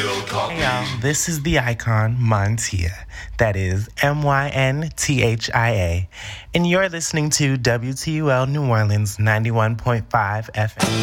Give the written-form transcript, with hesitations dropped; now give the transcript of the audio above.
Hey y'all, this is the icon Montia. That is Mynthia. And you're listening to WTUL New Orleans 91.5 FM.